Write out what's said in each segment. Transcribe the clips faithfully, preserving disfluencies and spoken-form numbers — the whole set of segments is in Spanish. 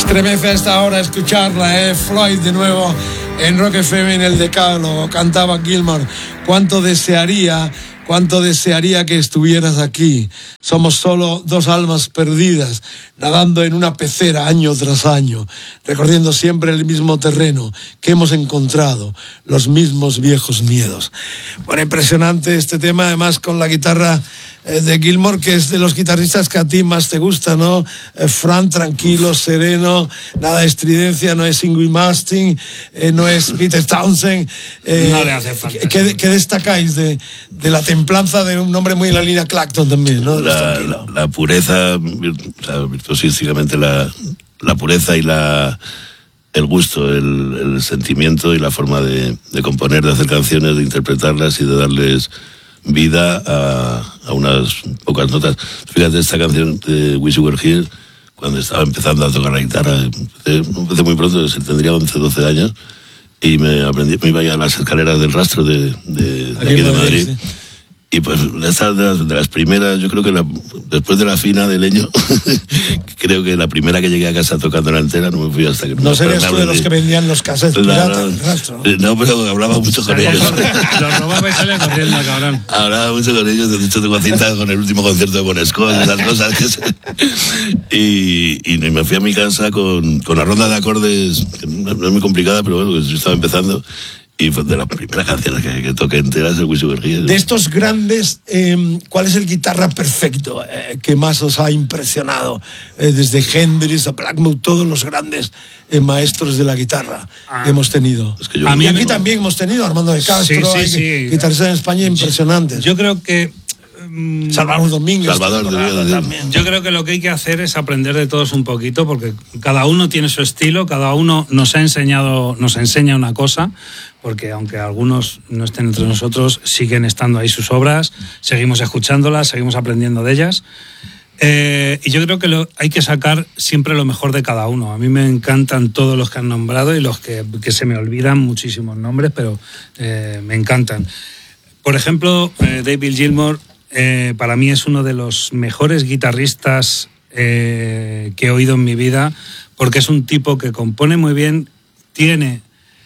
Estremece a esta hora escucharla, ¿eh? Floyd de nuevo en Rock F M en el Decálogo. Cantaba Gilmour. Cuánto desearía, cuánto desearía que estuvieras aquí. Somos solo dos almas perdidas, nadando en una pecera año tras año, recorriendo siempre el mismo terreno que hemos encontrado, los mismos viejos miedos. Bueno, impresionante este tema, además con la guitarra de Gilmour, que es de los guitarristas que a ti más te gusta, ¿no? Eh, Frank, tranquilo, sereno, nada de estridencia, no es Yngwie Malmsteen, eh, no es Peter Townshend. Eh, no le hace falta. ¿Qué, qué destacáis de, de la templanza de un hombre muy en la línea Clapton también, ¿no? La, la, la pureza, o sea, virtuosísticamente la, la pureza y la el gusto, el, el sentimiento y la forma de, de componer, de hacer canciones, de interpretarlas y de darles vida a, a unas pocas notas. Fíjate, esta canción de Wish You Were Here, cuando estaba empezando a tocar la guitarra, empecé, empecé muy pronto, tendría once, doce años, y me aprendí, me iba ya a las escaleras del Rastro de, de, de aquí de Madrid. Sí. Y pues esta de las, de las primeras, yo creo que la, después de la fina de Leño, creo que la primera que llegué a casa tocando la entera, no me fui hasta que... No, no serías tú de los que vendían los cassettes piratas del Rastro. No, pero hablaba mucho con ellos. Los robaba y salía corriendo, cabrón. Hablaba mucho con ellos, de hecho tengo cinta con el último concierto de Bon Scott, esas cosas que se... y, y me fui a mi casa con, con la ronda de acordes, que no es muy complicada, pero bueno, que yo estaba empezando. Y fue de las primeras canciones que, que toqué enteras el Wish You Were Here. De estos grandes, eh, ¿cuál es el guitarra perfecto eh, que más os ha impresionado? Eh, desde Hendrix a Blackmore, todos los grandes eh, maestros de la guitarra ah. que hemos tenido. Es que yo, a mí, y aquí me... también hemos tenido Armando de Castro, sí, sí, sí. guitarristas en España impresionantes. Yo creo que... Salvador Domínguez. Salvador Domínguez también. Yo creo que lo que hay que hacer es aprender de todos un poquito, porque cada uno tiene su estilo, cada uno nos ha enseñado, nos enseña una cosa, porque aunque algunos no estén entre nosotros, siguen estando ahí sus obras, seguimos escuchándolas, seguimos aprendiendo de ellas. Eh, y yo creo que lo, hay que sacar siempre lo mejor de cada uno. A mí me encantan todos los que han nombrado y los que, que se me olvidan muchísimos nombres, pero eh, me encantan. Por ejemplo, eh, David Gilmour, Eh, para mí es uno de los mejores guitarristas eh, que he oído en mi vida, porque es un tipo que compone muy bien, tiene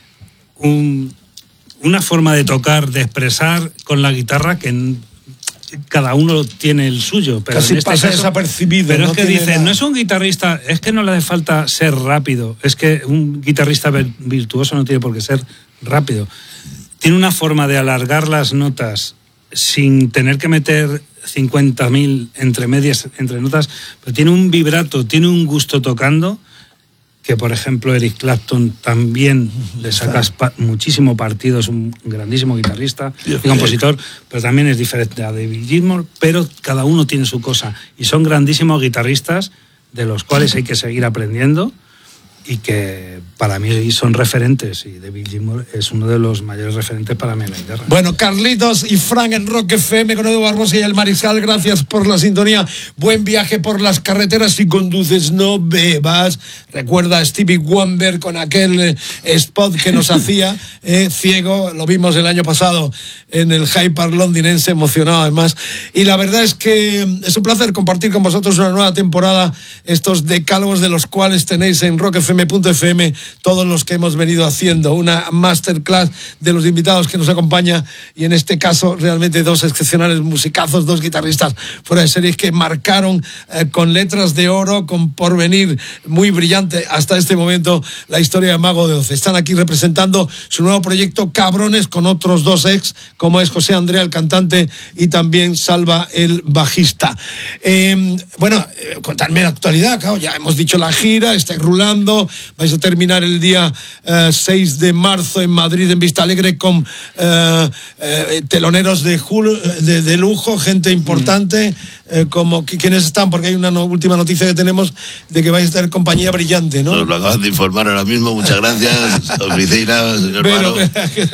un, una forma de tocar, de expresar con la guitarra que en, cada uno tiene el suyo. Pero casi en este pasa caso, desapercibido. Pero no es que dice, la... no es un guitarrista, es que no le hace falta ser rápido, es que un guitarrista virtuoso no tiene por qué ser rápido. Tiene una forma de alargar las notas sin tener que meter cincuenta mil entre medias, entre notas, pero tiene un vibrato, tiene un gusto tocando, que por ejemplo Eric Clapton también le sacas pa- muchísimo partido, es un grandísimo guitarrista y compositor, pero también es diferente a David Gilmour, pero cada uno tiene su cosa, y son grandísimos guitarristas de los cuales hay que seguir aprendiendo, y que para mí son referentes, y David Gilmour es uno de los mayores referentes para mí en la guitarra. Bueno, Carlitos y Frank en Rock F M con Edu Barbosa y el Mariscal, gracias por la sintonía. Buen viaje por las carreteras. Si conduces, no bebas. Recuerda a Stevie Wonder con aquel eh, spot que nos hacía eh, ciego, lo vimos el año pasado en el Hyde Park londinense, emocionado además. Y la verdad es que es un placer compartir con vosotros una nueva temporada, estos decálogos de los cuales tenéis en rock f m punto f m todos los que hemos venido haciendo, una masterclass de los invitados que nos acompaña, y en este caso realmente dos excepcionales musicazos, dos guitarristas fuera de series que marcaron eh, con letras de oro, con porvenir muy brillante hasta este momento la historia de Mago de Oz. Están aquí representando su nuevo proyecto Cabrones, con otros dos ex, como es José Andrea, el cantante, y también Salva, el bajista. Eh, bueno, eh, contadme la actualidad, claro, ya hemos dicho la gira, estáis rulando, vais a terminar el día eh, seis de marzo en Madrid, en Vista Alegre, con eh, eh, teloneros de, de, de lujo, gente importante, eh, como ¿quiénes están? Porque hay una no, última noticia que tenemos de que vais a tener compañía brillante, ¿no? Nos lo acaban de informar ahora mismo, muchas gracias, oficina, señor Paro.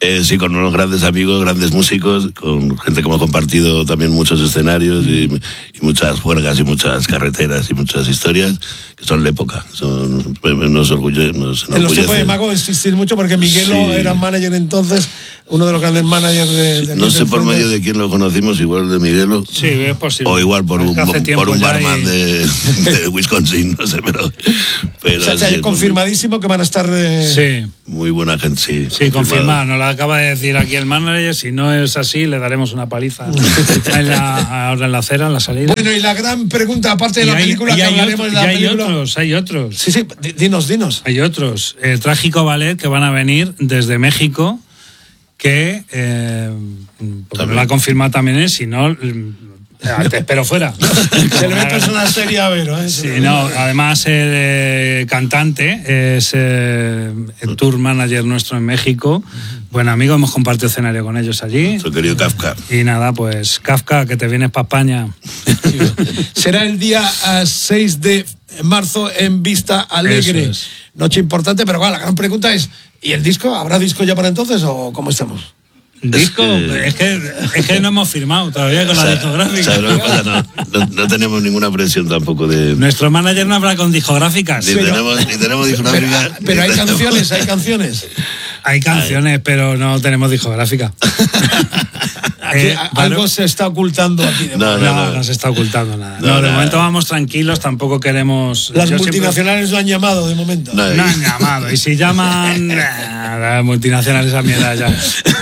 Eh, sí, con unos grandes amigos, grandes músicos, con gente que hemos compartido también muchos escenarios y, y muchas juergas y muchas carreteras y muchas historias que son la época. Son, nos orgulle, nos en los tiempos de Mago existís mucho porque Miguelo sí. era manager entonces, uno de los grandes managers de... de no sé por medio de quién lo conocimos, igual de Miguelo. Sí, es posible. O igual por un, por un barman y... de, de Wisconsin, no sé, pero... pero o sea, sí, confirmadísimo que van a estar... Eh... Sí. Muy buena gente, sí. Sí, confirmado. Nos lo acaba de decir aquí el manager. Si no es así, le daremos una paliza en la, ahora en la acera, en la salida. Bueno, y la gran pregunta, aparte de la hay, película, que hablaremos otro, de la hay película... otros, hay otros. Sí, sí, dinos, dinos. Hay otros. El Trágico Ballet, que van a venir desde México, que... Eh, porque no la confirma también es, si no... Te espero fuera. Se le ve persona seria a ver, ¿eh? Sí, no, además el eh, cantante es eh, el tour manager nuestro en México. Buen amigo, hemos compartido escenario con ellos allí. Nuestro querido Kafka. Y nada, pues Kafka, que te vienes para España. Será el día uh, seis de marzo en Vista Alegre. Es. Noche importante, pero bueno, la gran pregunta es, ¿y el disco? ¿Habrá disco ya para entonces o cómo estamos? Disco, es que, es que no hemos firmado todavía con o sea, la discográfica. O sea, no, no, no, no tenemos ninguna presión tampoco de... Nuestro manager no habla con discográficas. Ni, pero, tenemos, ni tenemos discográfica. Pero, pero hay canciones, hay canciones. Hay canciones, pero no tenemos discográfica. Aquí, eh, algo bueno, se está ocultando aquí. De no, no, no, no se está ocultando nada. No, no de nada. momento vamos tranquilos, tampoco queremos... Las multinacionales siempre... no han llamado de momento. No, no han llamado. Y si llaman, las multinacionales a mi edad ya.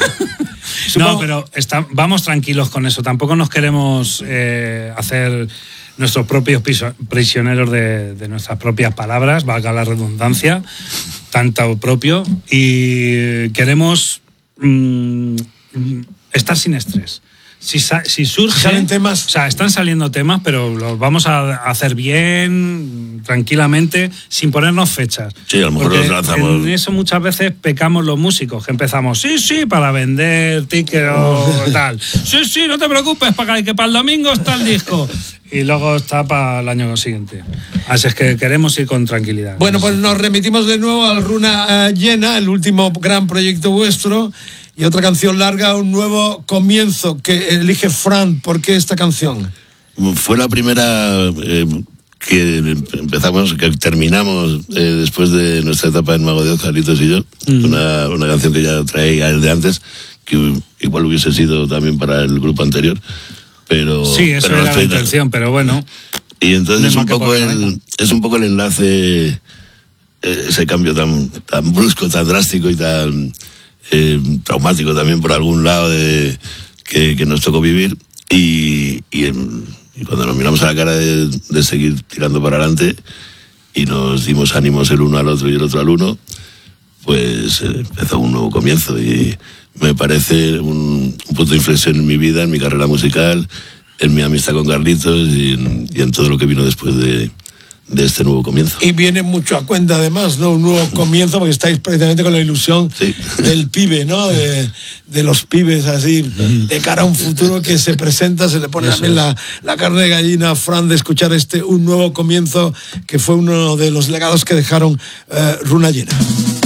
No, pero está, vamos tranquilos con eso. Tampoco nos queremos eh, hacer nuestros propios piso, prisioneros de, de nuestras propias palabras, valga la redundancia, tanto propio. Y queremos mmm, estar sin estrés. Si, si surge, ¿salen temas? O sea, están saliendo temas, pero los vamos a hacer bien, tranquilamente, sin ponernos fechas. Sí, a lo mejor los lanzamos. En eso muchas veces pecamos los músicos, que empezamos, sí, sí, para vender tickets o tal. Sí, sí, no te preocupes, para que para el domingo está el disco. Y luego está para el año siguiente. Así es que queremos ir con tranquilidad. Bueno, pues nos remitimos de nuevo al Runa uh, Llena, el último gran proyecto vuestro. Y otra canción larga, un nuevo comienzo que elige Fran. ¿Por qué esta canción? Fue la primera eh, que empezamos, que terminamos eh, después de nuestra etapa en Mago de Oz, Carlitos y yo. Mm. Una, una canción que ya traía el de antes, que igual hubiese sido también para el grupo anterior. Pero, sí, eso pero era la intención, pero bueno. Y entonces es un, poco el, es un poco el enlace, ese cambio tan, tan brusco, tan drástico y tan... Eh, traumático también por algún lado de, que, que nos tocó vivir y, y, en, y cuando nos miramos a la cara de, de seguir tirando para adelante y nos dimos ánimos el uno al otro y el otro al uno, pues eh, empezó un nuevo comienzo y me parece un, un punto de inflexión en mi vida, en mi carrera musical, en mi amistad con Carlitos y en, y en todo lo que vino después de de este nuevo comienzo. Y viene mucho a cuenta además, ¿no? Un nuevo comienzo porque estáis precisamente con la ilusión sí. del pibe, ¿no? De, de los pibes así, de cara a un futuro que se presenta, se le pone también la, la carne de gallina a Fran de escuchar este un nuevo comienzo que fue uno de los legados que dejaron uh, Runa Llena.